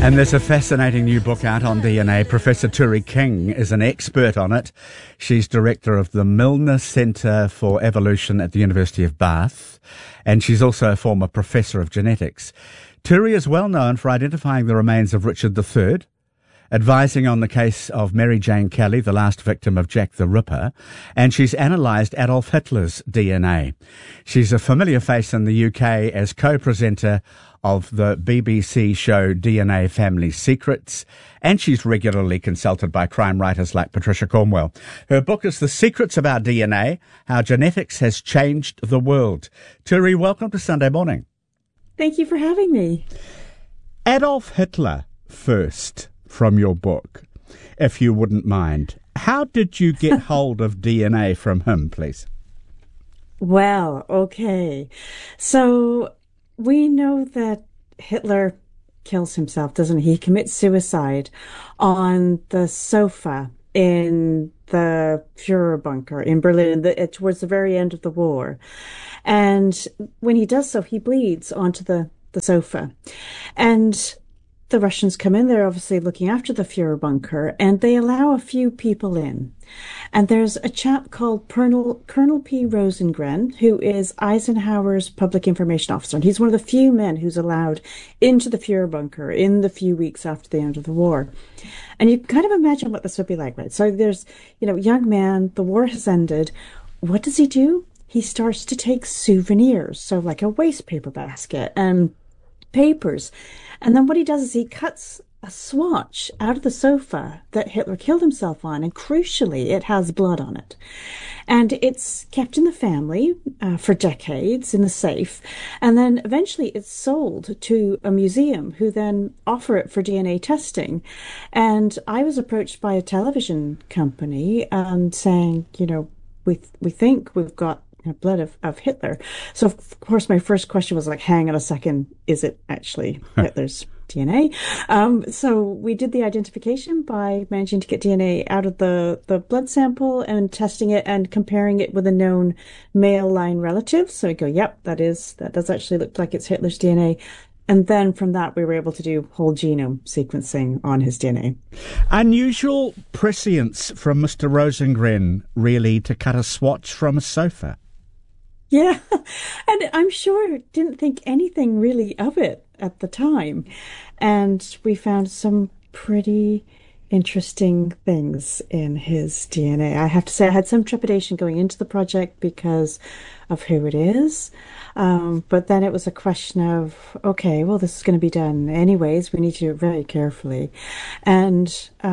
And there's a fascinating new book out on DNA. Professor Turi King is an expert on it. She's director of the Milner Centre for Evolution at the University of Bath, and she's also a former professor of genetics. Turi is well known for identifying the remains of Richard III, advising on the case of Mary Jane Kelly, the last victim of Jack the Ripper, and she's analysed Adolf Hitler's DNA. She's a familiar face in the UK as co-presenter of the BBC show DNA Family Secrets, and she's regularly consulted by crime writers like Patricia Cornwell. Her book is The Secrets of Our DNA, How Genetics Has Changed the World. Turi, welcome to Sunday Morning. Thank you for having me. Adolf Hitler first, from your book, if you wouldn't mind. How did you get hold of DNA from him, please? Well, okay. So we know that Hitler kills himself, doesn't he? He commits suicide on the sofa in the Führer bunker in Berlin towards the very end of the war. And when he does so, he bleeds onto the sofa. And the Russians come in, they're obviously looking after the Führer bunker, and they allow a few people in. And there's a chap called Colonel P. Rosengren, who is Eisenhower's public information officer. And he's one of the few men who's allowed into the Führer bunker in the few weeks after the end of the war. And you can kind of imagine what this would be like, right? So there's, young man, the war has ended. What does he do? He starts to take souvenirs. So like a waste paper basket and papers. And then what he does is he cuts a swatch out of the sofa that Hitler killed himself on, and crucially, it has blood on it. And it's kept in the family for decades in the safe, and then eventually it's sold to a museum who then offer it for DNA testing. And I was approached by a television company saying, we think we've got blood of Hitler. So, of course, my first question was like, hang on a second, is it actually Hitler's DNA? So we did the identification by managing to get DNA out of the blood sample and testing it and comparing it with a known male line relative. So we go, yep, that does actually look like it's Hitler's DNA. And then from that, we were able to do whole genome sequencing on his DNA. Unusual prescience from Mr. Rosengren, really, to cut a swatch from a sofa. Yeah, and I'm sure didn't think anything really of it at the time. And we found some pretty interesting things in his DNA. I have to say I had some trepidation going into the project because of who it is. But then it was a question of, okay, well, this is going to be done anyways. We need to do it very carefully. And,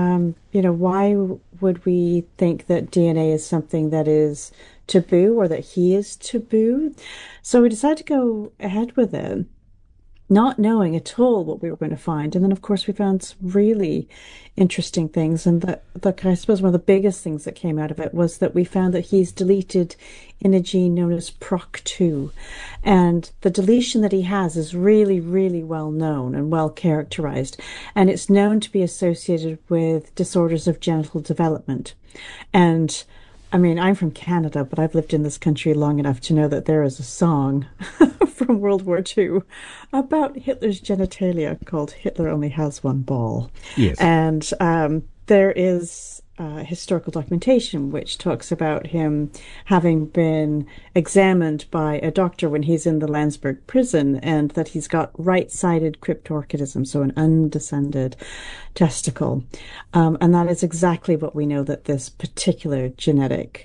why would we think that DNA is something that is taboo or that he is taboo? So we decided to go ahead with it, not knowing at all what we were going to find. And then, of course, we found some really interesting things. And I suppose one of the biggest things that came out of it was that we found that he's deleted in a gene known as PROC2. And the deletion that he has is really, really well known and well characterized. And it's known to be associated with disorders of genital development. And I mean, I'm from Canada, but I've lived in this country long enough to know that there is a song from World War II about Hitler's genitalia called Hitler Only Has One Ball. Yes. And there is historical documentation which talks about him having been examined by a doctor when he's in the Landsberg prison, and that he's got right-sided cryptorchidism, so an undescended testicle. And that is exactly what we know that this particular genetic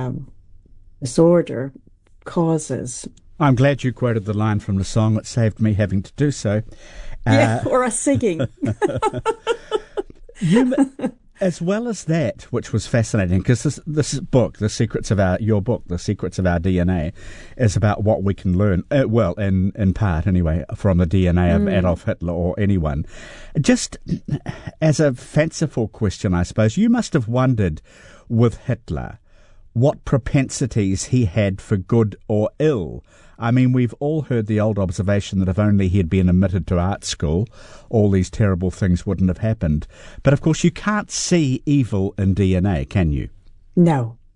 disorder causes. I'm glad you quoted the line from the song. It saved me having to do so. Or us singing. As well as that, which was fascinating, because this book, your book, The Secrets of Our DNA, is about what we can learn, in part anyway, from the DNA of Adolf Hitler or anyone. Just as a fanciful question, I suppose, you must have wondered with Hitler what propensities he had for good or ill. I mean, we've all heard the old observation that if only he had been admitted to art school, all these terrible things wouldn't have happened. But of course, you can't see evil in DNA, can you? No,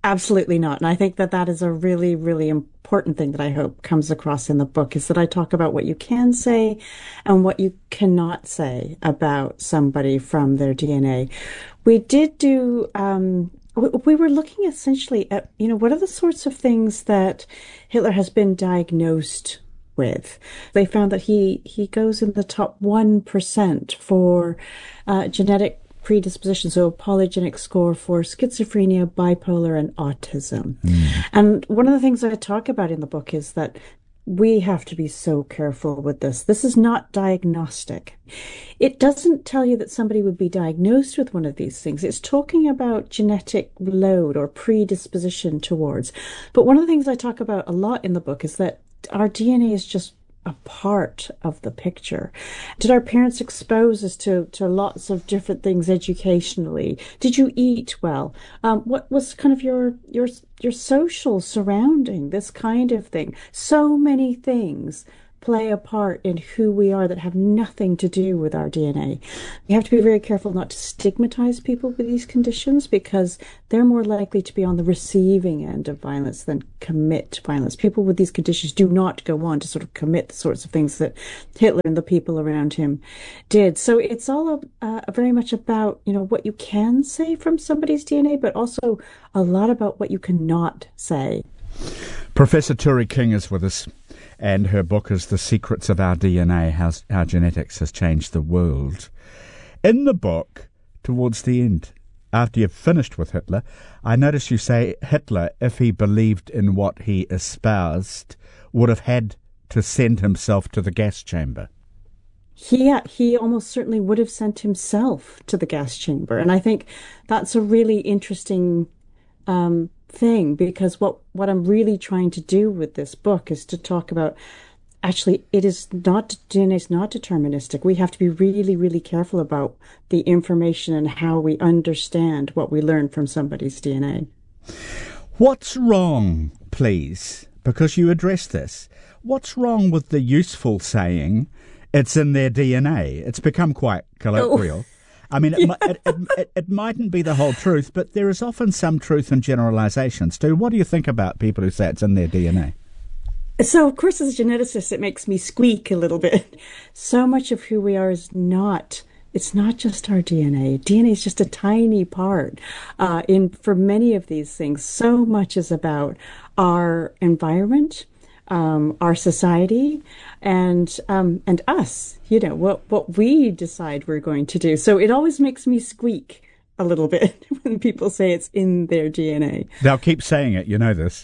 Absolutely not. And I think that that is a really, really important thing that I hope comes across in the book is that I talk about what you can say and what you cannot say about somebody from their DNA. We did do, we were looking essentially at, what are the sorts of things that Hitler has been diagnosed with. They found that he goes in the top 1% for genetic predisposition, so a polygenic score for schizophrenia, bipolar, and autism. And one of the things I talk about in the book is that we have to be so careful with this. This is not diagnostic. It doesn't tell you that somebody would be diagnosed with one of these things. It's talking about genetic load or predisposition towards. But one of the things I talk about a lot in the book is that our DNA is just a part of the picture. Did our parents expose us to lots of different things educationally? Did you eat well? What was kind of your social surrounding, this kind of thing? So many things play a part in who we are that have nothing to do with our DNA. We have to be very careful not to stigmatize people with these conditions because they're more likely to be on the receiving end of violence than commit violence. People with these conditions do not go on to sort of commit the sorts of things that Hitler and the people around him did. So it's all very much about, what you can say from somebody's DNA, but also a lot about what you cannot say. Professor Turi King is with us, and her book is The Secrets of Our DNA, How Genetics Has Changed the World. In the book, towards the end, after you've finished with Hitler, I notice you say Hitler, if he believed in what he espoused, would have had to send himself to the gas chamber. He almost certainly would have sent himself to the gas chamber. And I think that's a really interesting thing, because what I'm really trying to do with this book is to talk about actually DNA is not deterministic. We have to be really, really careful about the information and how we understand what we learn from somebody's DNA. What's wrong, please, because you address this, what's wrong with the useful saying, it's in their DNA? It's become quite colloquial. I mean, it mightn't be the whole truth, but there is often some truth in generalizations too. What do you think about people who say it's in their DNA? So, of course, as a geneticist, it makes me squeak a little bit. So much of who we are is it's not just our DNA. DNA is just a tiny part. For many of these things, so much is about our environment, our society, and us, what we decide we're going to do. So it always makes me squeak a little bit when people say it's in their DNA. They'll keep saying it, you know this.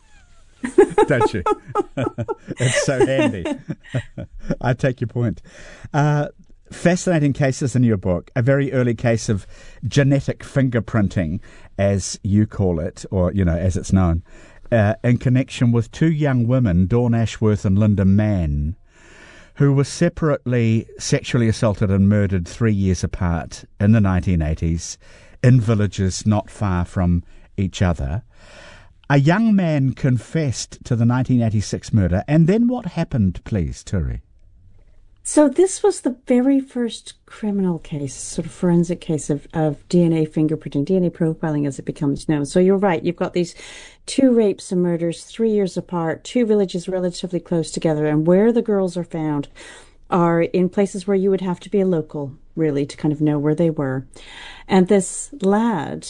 Don't you? It's so handy. I take your point. Fascinating cases in your book. A very early case of genetic fingerprinting, as you call it, or, as it's known, in connection with two young women, Dawn Ashworth and Linda Mann, who were separately sexually assaulted and murdered 3 years apart in the 1980s in villages not far from each other. A young man confessed to the 1986 murder. And then what happened, please, Turi? So this was the very first criminal case, sort of forensic case of DNA fingerprinting, DNA profiling as it becomes known. So you're right. You've got these two rapes and murders 3 years apart, two villages relatively close together. And where the girls are found are in places where you would have to be a local, really, to kind of know where they were. And this lad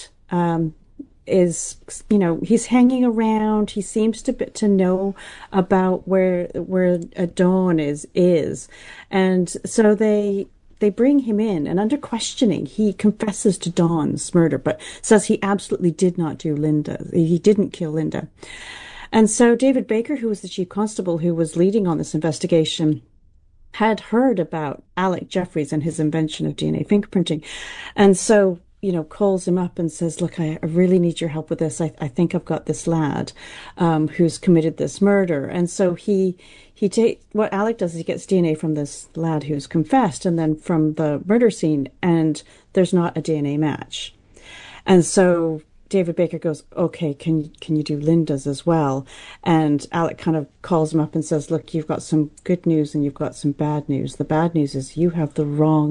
is, he's hanging around. He seems to know about where Dawn is. And so they bring him in, and under questioning, he confesses to Dawn's murder, but says he absolutely did not do Linda. He didn't kill Linda. And so David Baker, who was the chief constable who was leading on this investigation, had heard about Alec Jeffreys and his invention of DNA fingerprinting. And so calls him up and says, look, I really need your help with this. I think I've got this lad who's committed this murder. And so what Alec does is he gets DNA from this lad who's confessed and then from the murder scene, and there's not a DNA match. And so David Baker goes, okay, can you do Linda's as well? And Alec kind of calls him up and says, look, you've got some good news and you've got some bad news. The bad news is you have the wrong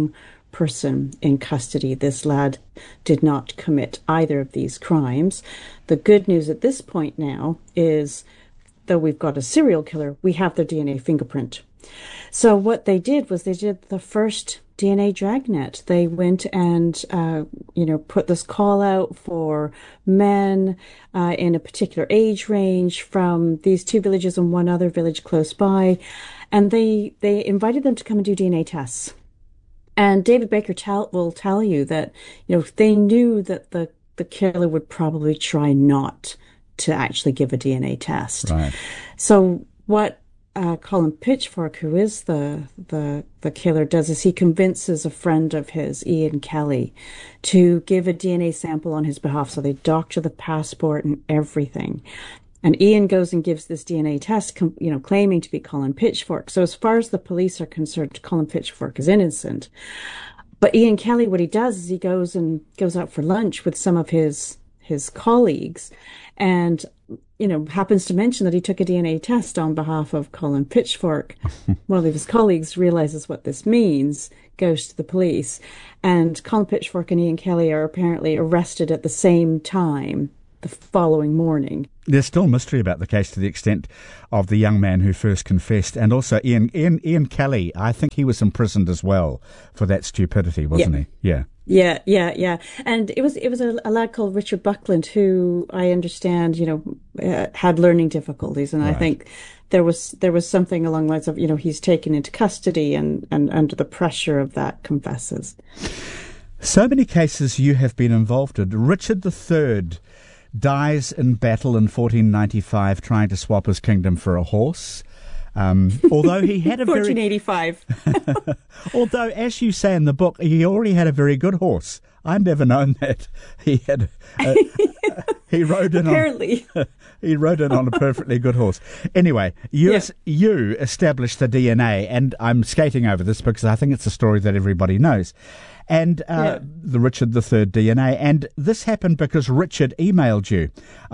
person in custody. This lad did not commit either of these crimes. The good news at this point now is, though we've got a serial killer, we have their DNA fingerprint. So what they did was they did the first DNA dragnet. They went and, put this call out for men in a particular age range from these two villages and one other village close by. And they invited them to come and do DNA tests. And David Baker will tell you that, they knew that the killer would probably try not to actually give a DNA test. Right. So what Colin Pitchfork, who is the killer, does is he convinces a friend of his, Ian Kelly, to give a DNA sample on his behalf. So they doctor the passport and everything. And Ian goes and gives this DNA test, claiming to be Colin Pitchfork. So as far as the police are concerned, Colin Pitchfork is innocent. But Ian Kelly, what he does is he goes out for lunch with some of his colleagues and, happens to mention that he took a DNA test on behalf of Colin Pitchfork. One of his colleagues realizes what this means, goes to the police, and Colin Pitchfork and Ian Kelly are apparently arrested at the same time the following morning. There's still mystery about the case to the extent of the young man who first confessed, and also Ian Kelly. I think he was imprisoned as well for that stupidity, wasn't he? Yeah. Yeah. And it was a lad called Richard Buckland who I understand, had learning difficulties, and right. I think there was something along the lines of, he's taken into custody and under the pressure of that confesses. So many cases you have been involved in. Richard III dies in battle in 1495 trying to swap his kingdom for a horse. Although he had a 1485. Although, as you say in the book, he already had a very good horse. I've never known that. He had he rode in apparently. He rode in on a perfectly good horse. Anyway, you established the DNA, and I'm skating over this because I think it's a story that everybody knows. And the Richard III DNA, and this happened because Richard emailed you.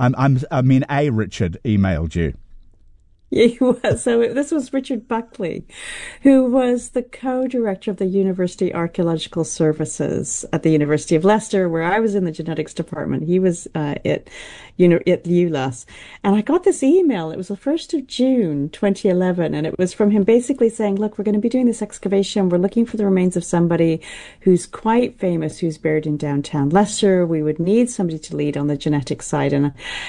Richard emailed you. Yeah, he was. So this was Richard Buckley, who was the co-director of the University Archaeological Services at the University of Leicester, where I was in the genetics department. He was at ULAS. And I got this email. It was the 1st of June, 2011. And it was from him basically saying, look, we're going to be doing this excavation. We're looking for the remains of somebody who's quite famous, who's buried in downtown Leicester. We would need somebody to lead on the genetic side. And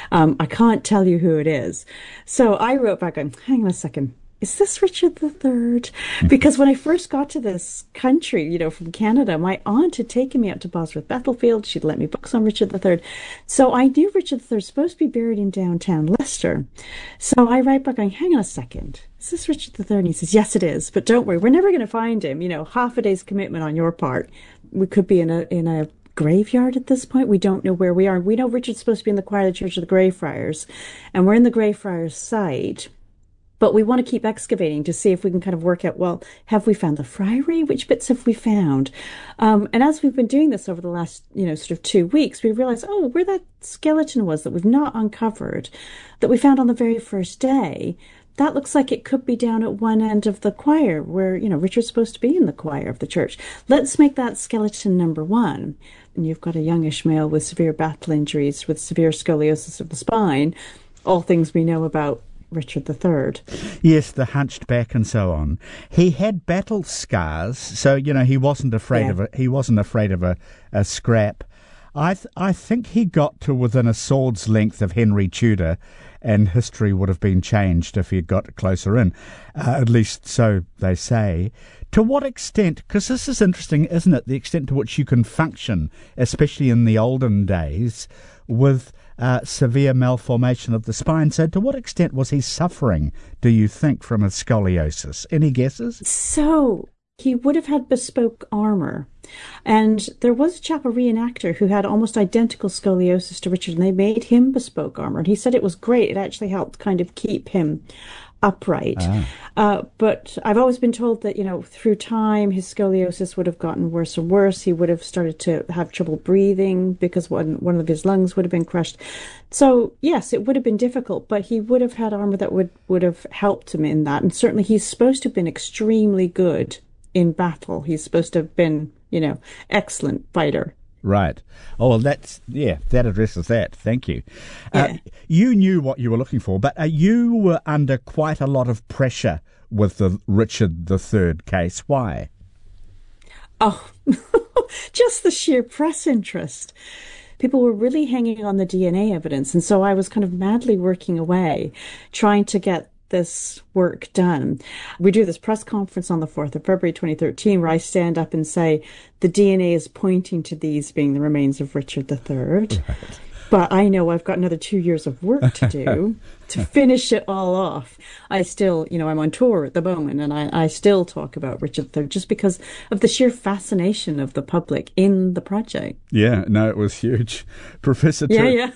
I can't tell you who it is. So I wrote back, going, hang on a second, is this Richard III? Because when I first got to this country, from Canada, my aunt had taken me out to Bosworth Battlefield. She'd lent me books on Richard III. So I knew Richard III was supposed to be buried in downtown Leicester. So I write back going, hang on a second, is this Richard III? And he says, yes, it is. But don't worry, we're never going to find him. Half a day's commitment on your part. We could be in a graveyard at this point. We don't know where we are. We know Richard's supposed to be in the choir of the Church of the Greyfriars, and we're in the Greyfriars site. But we want to keep excavating to see if we can kind of work out, well, have we found the friary? Which bits have we found? And as we've been doing this over the last, sort of 2 weeks, we realized, where that skeleton was that we've not uncovered, that we found on the very first day, that looks like it could be down at one end of the choir where, Richard's supposed to be in the choir of the church. Let's make that skeleton number one. And you've got a youngish male with severe battle injuries, with severe scoliosis of the spine, all things we know about Richard III. Yes, the hunched back and so on. He had battle scars, so he wasn't afraid of it. He wasn't afraid of a scrap. I think he got to within a sword's length of Henry Tudor, and history would have been changed if he had got closer in. At least so they say. To what extent, because this is interesting, isn't it, the extent to which you can function, especially in the olden days, with severe malformation of the spine. So to what extent was he suffering, do you think, from a scoliosis? Any guesses? So he would have had bespoke armor. And there was a chap, a reenactor, who had almost identical scoliosis to Richard, and they made him bespoke armor. And he said it was great. It actually helped kind of keep him upright. But I've always been told that, through time, his scoliosis would have gotten worse and worse. He would have started to have trouble breathing because one of his lungs would have been crushed. So, yes, it would have been difficult, but he would have had armor that would have helped him in that. And certainly he's supposed to have been extremely good in battle. He's supposed to have been excellent fighter. Right. Oh, well, that addresses that. Thank you. Yeah. You knew what you were looking for, but you were under quite a lot of pressure with the Richard III case. Why? Oh, just the sheer press interest. People were really hanging on the DNA evidence. And so I was kind of madly working away, trying to get this work done. We do this press conference on the 4th of February 2013 where I stand up and say the DNA is pointing to these being the remains of Richard III. Right. But I know I've got another 2 years of work to do to finish it all off. I still, I'm on tour at the moment, and I still talk about Richard III just because of the sheer fascination of the public in the project. Yeah, no, it was huge. Professor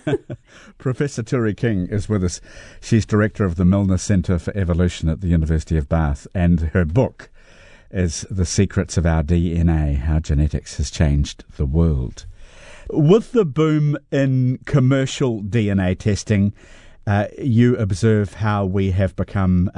Turi King is with us. She's director of the Milner Centre for Evolution at the University of Bath, and her book is The Secrets of Our DNA, How Genetics Has Changed the World. With the boom in commercial DNA testing, you observe how we have become,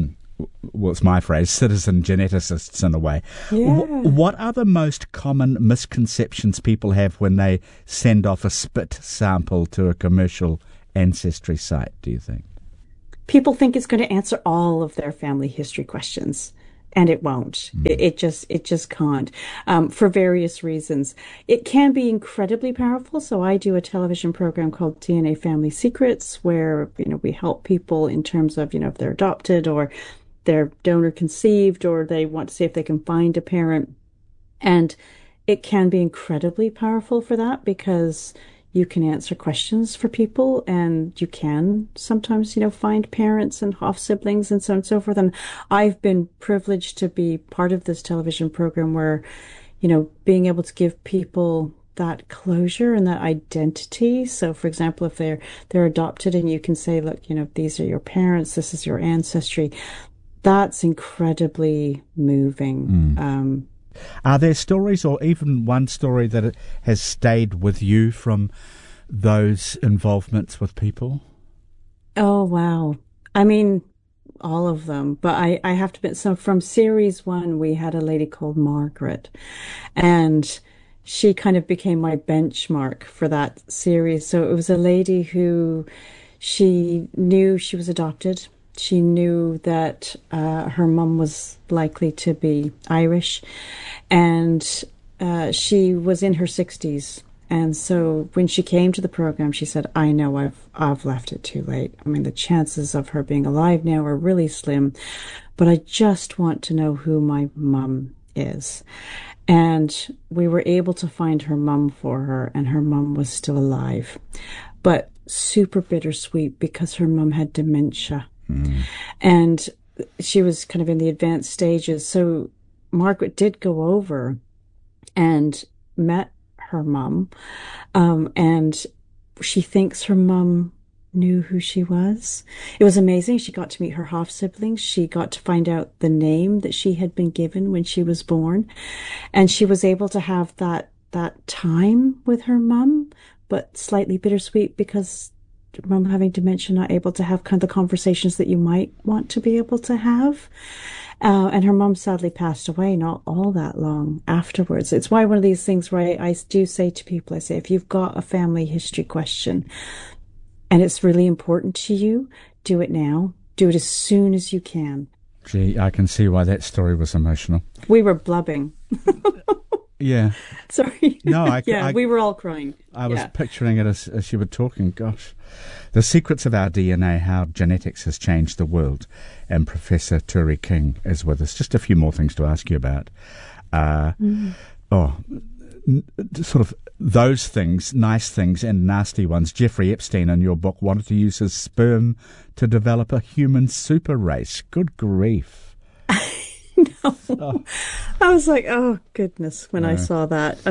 what's my phrase, citizen geneticists in a way. Yeah. What are the most common misconceptions people have when they send off a spit sample to a commercial ancestry site, do you think? People think it's going to answer all of their family history questions. And it won't. It just can't, for various reasons. It can be incredibly powerful. So I do a television program called DNA Family Secrets, where, we help people in terms of, if they're adopted or they're donor conceived or they want to see if they can find a parent. And it can be incredibly powerful for that because you can answer questions for people and you can sometimes, find parents and half siblings and so on and so forth. And I've been privileged to be part of this television program where, being able to give people that closure and that identity. So, for example, if they're adopted and you can say, look, these are your parents, this is your ancestry, that's incredibly moving. Are there stories or even one story that has stayed with you from those involvements with people? Oh, wow. I mean, all of them. But I have to admit, so from series 1, we had a lady called Margaret, and she kind of became my benchmark for that series. So it was a lady who she knew she was adopted. She knew that her mum was likely to be Irish, and she was in her 60s. And so when she came to the program, she said, I know I've left it too late. I mean, the chances of her being alive now are really slim, but I just want to know who my mum is. And we were able to find her mum for her, and her mum was still alive, but super bittersweet because her mum had dementia. And she was kind of in the advanced stages. So Margaret did go over and met her mum. And she thinks her mum knew who she was. It was amazing. She got to meet her half siblings. She got to find out the name that she had been given when she was born. And she was able to have that time with her mum, but slightly bittersweet because mum having dementia, not able to have kind of the conversations that you might want to be able to have. And her mum sadly passed away not all that long afterwards. It's why one of these things where I do say to people, I say, if you've got a family history question and it's really important to you, do it now. Do it as soon as you can. Gee, I can see why that story was emotional. We were blubbing. Yeah. Sorry. No, we were all crying. I was picturing it as you were talking. Gosh. The Secrets of Our DNA, How Genetics Has Changed the World. And Professor Turi King is with us. Just a few more things to ask you about. Sort of those things, nice things and nasty ones. Jeffrey Epstein in your book wanted to use his sperm to develop a human super race. Good grief. No. Oh. I was like, oh, goodness, when I saw that.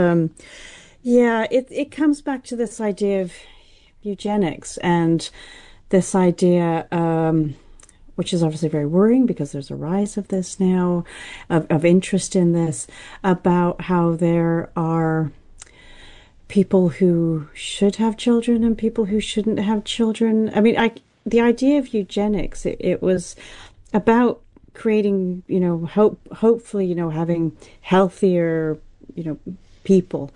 It comes back to this idea of eugenics and this idea, which is obviously very worrying because there's a rise of this now, of interest in this, about how there are people who should have children and people who shouldn't have children. I mean, the idea of eugenics, it was about creating, hopefully, having healthier people.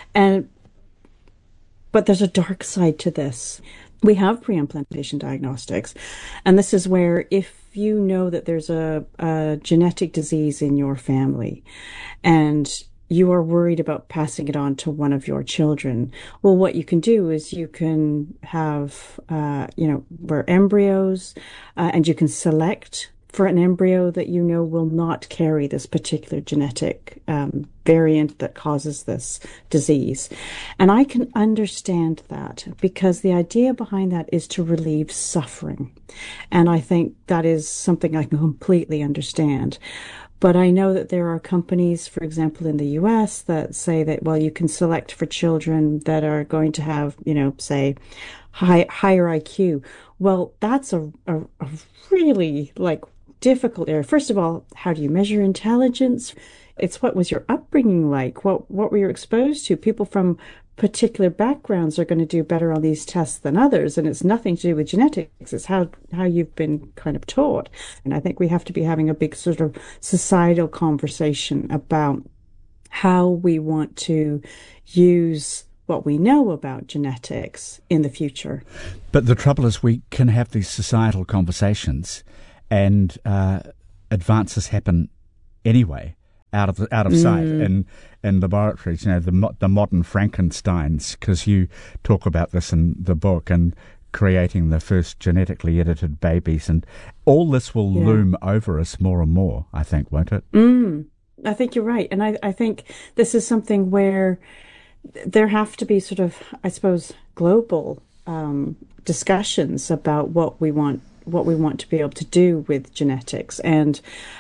But there's a dark side to this. We have pre-implantation diagnostics, and this is where if you know that there's a genetic disease in your family and you are worried about passing it on to one of your children, well, what you can do is you can have, rare embryos, and you can select for an embryo that you know will not carry this particular genetic variant that causes this disease. And I can understand that because the idea behind that is to relieve suffering. And I think that is something I can completely understand. But I know that there are companies, for example, in the US that say that, well, you can select for children that are going to have, say, higher IQ. Well, that's a really difficult area. First of all, how do you measure intelligence? It's what was your upbringing like? What were you exposed to? People from particular backgrounds are going to do better on these tests than others, and it's nothing to do with genetics. It's how you've been kind of taught. And I think we have to be having a big sort of societal conversation about how we want to use what we know about genetics in the future. But the trouble is we can have these societal conversations and advances happen anyway, out of sight in laboratories. The modern Frankensteins, because you talk about this in the book, and creating the first genetically edited babies, and all this will loom over us more and more, I think, won't it? I think you're right, and I think this is something where there have to be sort of, I suppose, global discussions about what we want to be able to do with genetics, and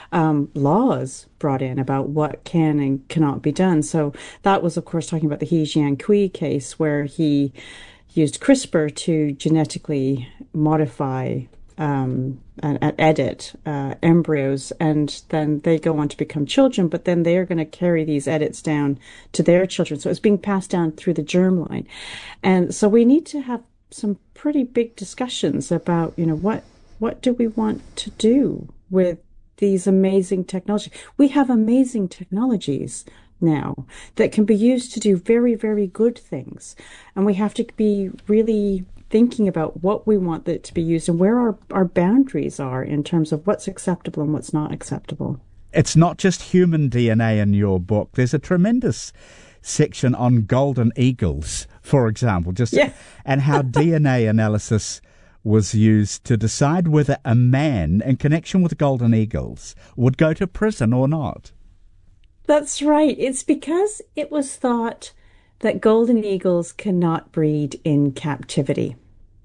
laws brought in about what can and cannot be done. So that was, of course, talking about the He Jiankui case, where he used CRISPR to genetically modify and edit embryos, and then they go on to become children, but then they're going to carry these edits down to their children. So it's being passed down through the germline. And so we need to have some pretty big discussions about, what do we want to do with these amazing technologies? We have amazing technologies now that can be used to do very, very good things. And we have to be really thinking about what we want it to be used and where our boundaries are in terms of what's acceptable and what's not acceptable. It's not just human DNA in your book. There's a tremendous section on golden eagles, for example, and how DNA analysis was used to decide whether a man in connection with golden eagles would go to prison or not. That's right. It's because it was thought that golden eagles cannot breed in captivity.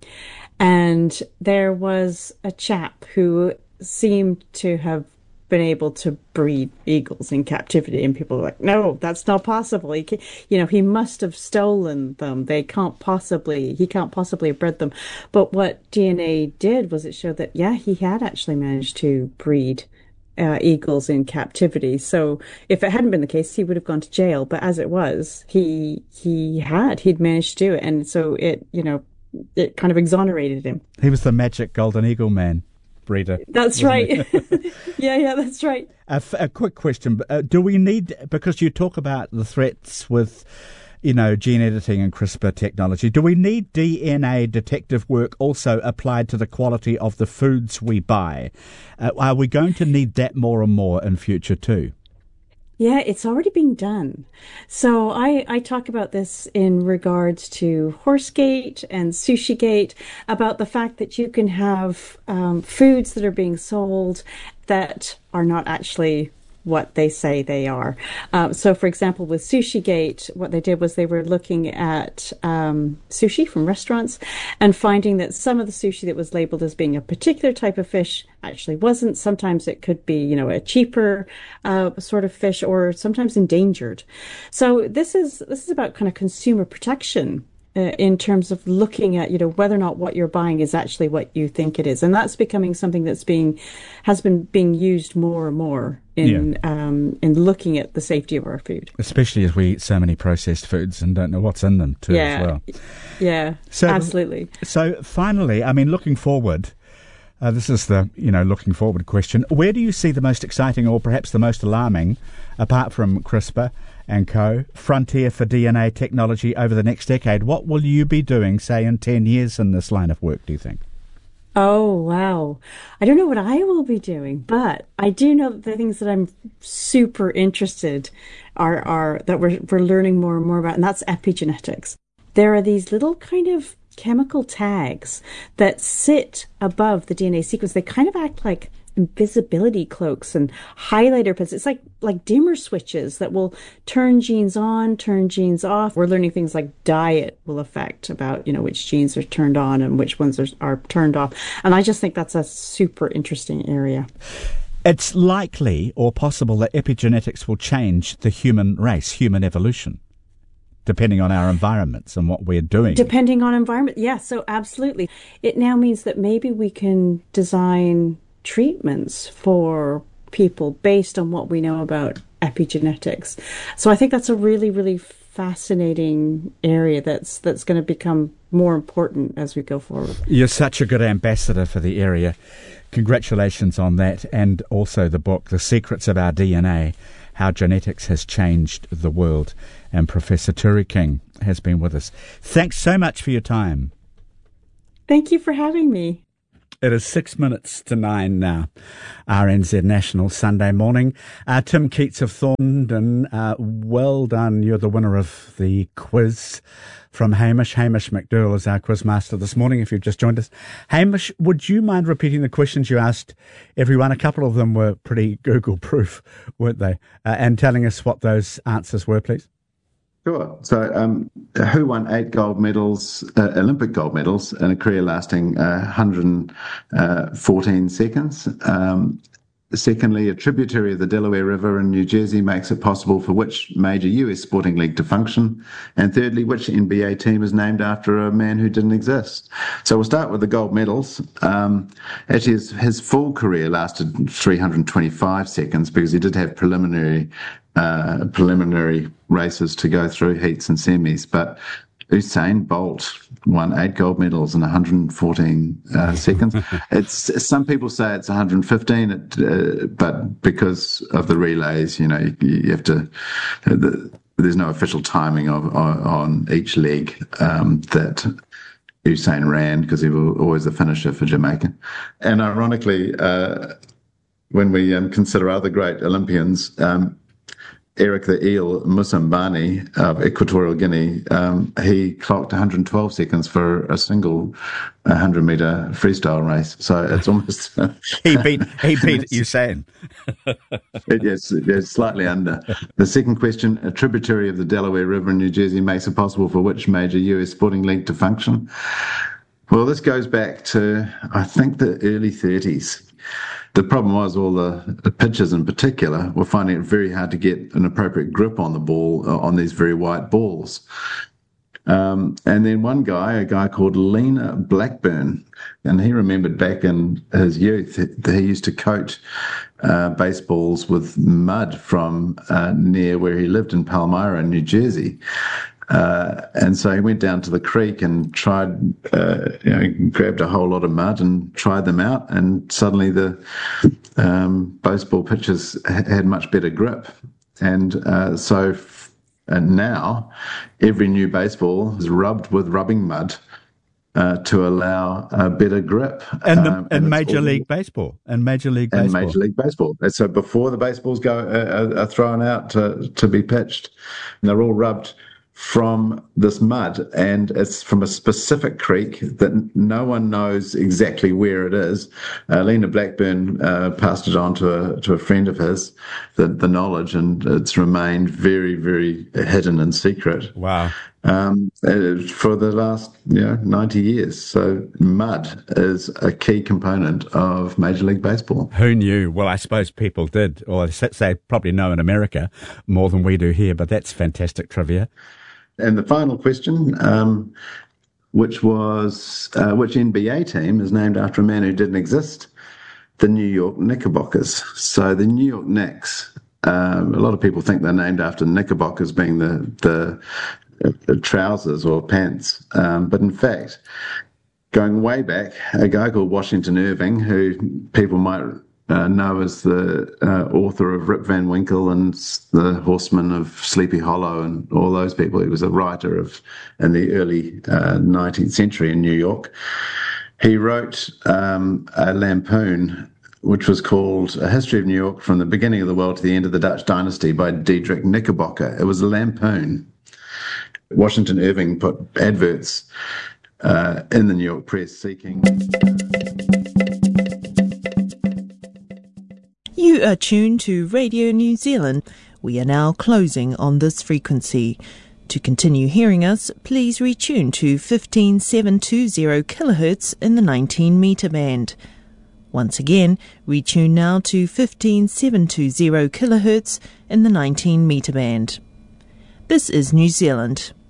And there was a chap who seemed to have been able to breed eagles in captivity, and people were like, no, that's not possible. He must have stolen them. He can't possibly have bred them. But what DNA did was it showed that, he had actually managed to breed eagles in captivity. So if it hadn't been the case, he would have gone to jail. But as it was, he'd managed to do it. And so it kind of exonerated him. He was the magic golden eagle man. Breeder. That's right. Yeah, that's right. A quick question. Do we need, because you talk about the threats with, gene editing and CRISPR technology, do we need DNA detective work also applied to the quality of the foods we buy? Are we going to need that more and more in future too? Yeah, it's already being done. So I talk about this in regards to Horsegate and Sushigate, about the fact that you can have foods that are being sold that are not actually what they say they are. So, for example, with Sushigate, what they did was they were looking at sushi from restaurants and finding that some of the sushi that was labeled as being a particular type of fish actually wasn't. Sometimes it could be, a cheaper sort of fish, or sometimes endangered. So this is about kind of consumer protection. In terms of looking at, whether or not what you're buying is actually what you think it is. And that's becoming something has been being used more and more in looking at the safety of our food. Especially as we eat so many processed foods and don't know what's in them too as well. Yeah, absolutely. So finally, looking forward, This is the, looking forward question. Where do you see the most exciting or perhaps the most alarming, apart from CRISPR and co, frontier for DNA technology over the next decade? What will you be doing, say, in 10 years in this line of work, do you think? Oh, wow. I don't know what I will be doing, but I do know that the things that I'm super interested are that we're learning more and more about, and that's epigenetics. There are these little kind of chemical tags that sit above the DNA sequence. They kind of act like invisibility cloaks and highlighter pins. It's like dimmer switches that will turn genes on, turn genes off. We're learning things like diet will affect about, which genes are turned on and which ones are turned off. And I just think that's a super interesting area. It's likely or possible that epigenetics will change the human race, human evolution, depending on our environments and what we're doing. Depending on environment, yeah, so absolutely. It now means that maybe we can design treatments for people based on what we know about epigenetics. So I think that's a really, really fascinating area that's going to become more important as we go forward. You're such a good ambassador for the area. Congratulations on that, and also the book, The Secrets of Our DNA, How Genetics Has Changed the World. And Professor Turi King has been with us. Thanks so much for your time. Thank you for having me. It is 6 minutes to 9 now, RNZ National Sunday morning. Tim Keats of Thorndon, well done. You're the winner of the quiz from Hamish. Hamish McDowell is our quizmaster this morning, if you've just joined us. Hamish, would you mind repeating the questions you asked everyone? A couple of them were pretty Google-proof, weren't they? And telling us what those answers were, please. Sure. So, who won 8 gold medals, Olympic gold medals, in a career lasting 114 seconds? Secondly, a tributary of the Delaware River in New Jersey makes it possible for which major US sporting league to function? And thirdly, which NBA team is named after a man who didn't exist? So we'll start with the gold medals. Actually, his full career lasted 325 seconds because he did have preliminary races to go through, heats and semis, but Usain Bolt won 8 gold medals in 114 seconds. It's some people say it's 115, but because of the relays, you have to. There's no official timing on each leg that Usain ran because he was always the finisher for Jamaica. And ironically, when we consider other great Olympians. Eric the Eel Musambani of Equatorial Guinea, he clocked 112 seconds for a single 100-meter freestyle race. So it's almost he beat Usain. Yes, slightly under. The second question: a tributary of the Delaware River in New Jersey makes it possible for which major US sporting league to function? Well, this goes back to, I think, the early 30s. The problem was all the pitchers in particular were finding it very hard to get an appropriate grip on the ball, on these very white balls. And then one guy, a guy called Lena Blackburn, and he remembered back in his youth that he used to coat baseballs with mud from near where he lived in Palmyra, New Jersey. And so he went down to the creek and tried, grabbed a whole lot of mud and tried them out. And suddenly the baseball pitchers had much better grip. And now every new baseball is rubbed with rubbing mud to allow a better grip. And Major League Baseball. And Major League Baseball. And so before the baseballs are thrown out to be pitched, and they're all rubbed from this mud, and it's from a specific creek that no one knows exactly where it is. Lena Blackburn passed it on to a friend of his, the knowledge, and it's remained very, very hidden and secret. Wow. For the last 90 years. So mud is a key component of Major League Baseball. Who knew? Well, I suppose people did, or they probably know in America more than we do here, but that's fantastic trivia. And the final question, which was which NBA team is named after a man who didn't exist? The New York Knickerbockers. So the New York Knicks, a lot of people think they're named after Knickerbockers being the trousers or pants, but in fact, going way back, a guy called Washington Irving, who people might know as the author of Rip Van Winkle and the Horseman of Sleepy Hollow and all those people. He was a writer in the early 19th century in New York. He wrote a lampoon which was called A History of New York from the Beginning of the World to the End of the Dutch Dynasty by Diedrich Knickerbocker. It was a lampoon. Washington Irving put adverts in the New York press seeking... You are tuned to Radio New Zealand. We are now closing on this frequency. To continue hearing us, please retune to 15720 kHz in the 19 metre band. Once again, retune now to 15720 kHz in the 19 metre band. This is New Zealand.